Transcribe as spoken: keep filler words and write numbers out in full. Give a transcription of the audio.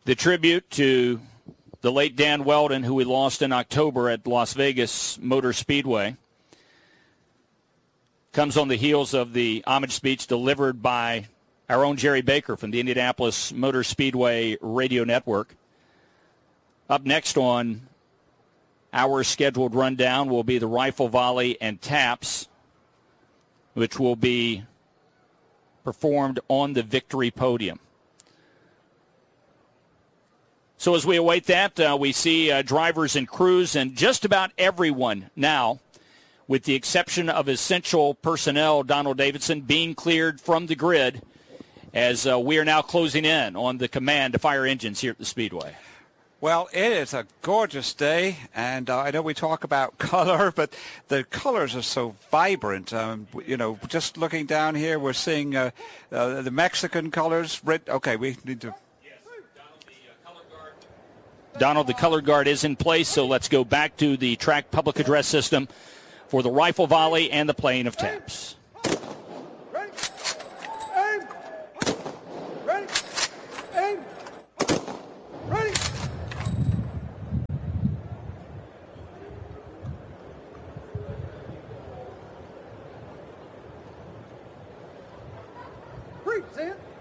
The tribute to the late Dan Weldon, who we lost in October at Las Vegas Motor Speedway, comes on the heels of the homage speech delivered by our own Jerry Baker from the Indianapolis Motor Speedway Radio Network. Up next on our scheduled rundown will be the rifle volley and taps, which will be performed on the victory podium. So as we await that, uh, we see uh, drivers and crews and just about everyone now, with the exception of essential personnel, Donald Davidson, being cleared from the grid as uh, we are now closing in on the command to fire engines here at the Speedway. Well, it is a gorgeous day, and uh, I know we talk about color, but the colors are so vibrant. Um, you know, just looking down here, we're seeing uh, uh, the Mexican colors. Red. Okay, we need to... Donald, the color guard is in place, so let's go back to the track public address system for the rifle volley and the playing of taps. Ready, aim, ready, aim, ready. Present.